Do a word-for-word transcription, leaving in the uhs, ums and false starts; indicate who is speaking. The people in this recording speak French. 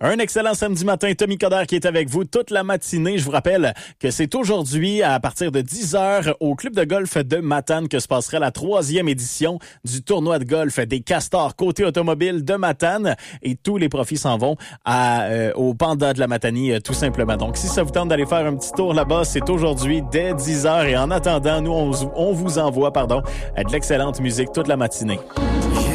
Speaker 1: Un excellent samedi matin, Tommy Coderre qui est avec vous toute la matinée. Je vous rappelle que c'est aujourd'hui à partir de dix heures au club de golf de Matane que se passera la troisième édition du tournoi de golf des Castors côté automobile de Matane et tous les profits s'en vont à, euh, au Panda de la Matanie euh, tout simplement. Donc si ça vous tente d'aller faire un petit tour là-bas, c'est aujourd'hui dès dix heures et en attendant, nous on, on vous envoie pardon, de l'excellente musique toute la matinée.